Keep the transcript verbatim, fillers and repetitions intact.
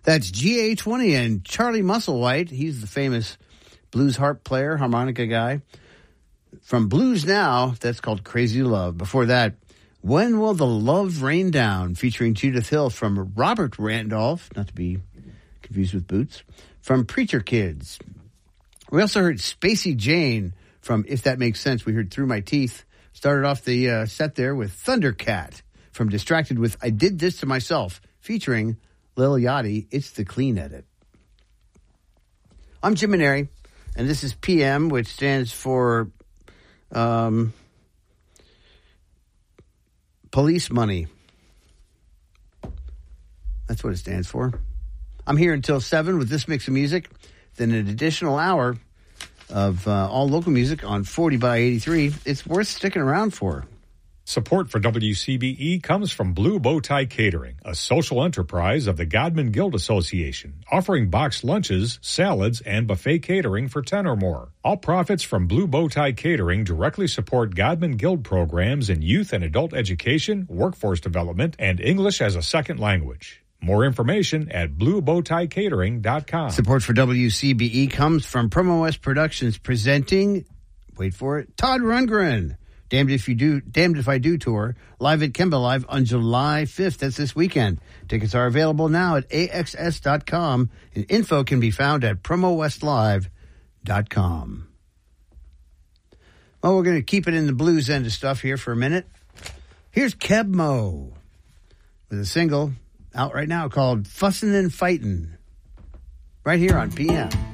That's G A twenty and Charlie Musselwhite. He's the famous blues harp player, harmonica guy. From Blues Now, that's called Crazy Love. Before that, When Will the Love Rain Down, featuring Judith Hill from Robert Randolph, not to be confused with Boots, from Preacher Kids. We also heard Spacey Jane from If That Makes Sense. We heard Through My Teeth. Started off the uh, set there with Thundercat from Distracted with I Did This to Myself, featuring Lil Yachty. It's the clean edit. I'm Jim Maneri, and this is P M, which stands for um, Police Money. That's what it stands for. I'm here until seven with this mix of music, then an additional hour of uh, all local music on forty by eighty-three. It's worth sticking around for. Support for W C B E comes from Blue Bow Tie Catering, a social enterprise of the Godman Guild Association, offering boxed lunches, salads, and buffet catering for ten or more. All profits from Blue Bow Tie Catering directly support Godman Guild programs in youth and adult education, workforce development, and English as a second language. More information at blue bow tie catering dot com. Support for W C B E comes from Promo West Productions presenting, wait for it, Todd Rundgren. Damned If You Do, Damned If I Do tour, live at Kemba Live on July fifth. That's this weekend. Tickets are available now at A X S dot com, and info can be found at promo west live dot com. Well, we're going to keep it in the blues end of stuff here for a minute. Here's Keb Mo with a single out right now called Fussin' and Fightin', right here on P M.